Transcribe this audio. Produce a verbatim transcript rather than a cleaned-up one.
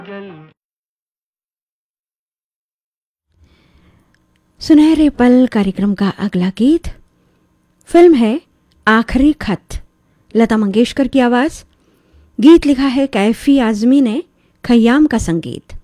सुनहरे पल कार्यक्रम का अगला गीत फिल्म है आखिरी खत, लता मंगेशकर की आवाज। गीत लिखा है कैफी आजमी ने, खयाम का संगीत।